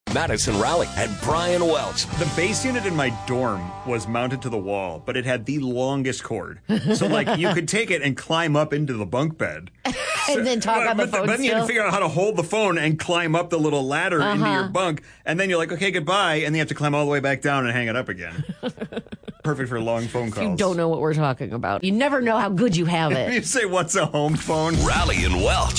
Madison Raleigh and Brian Welch. The base unit in my dorm was mounted to the wall, but it had the longest cord. So, you could take it and climb up into the bunk bed. And then talk on the phone. But then you had to figure out how to hold the phone and climb up the little ladder into your bunk. And then you're like, okay, goodbye. And then you have to climb all the way back down and hang it up again. Perfect for long phone calls. You don't know what we're talking about. You never know how good you have it. You say, what's a home phone? Raleigh and Welch.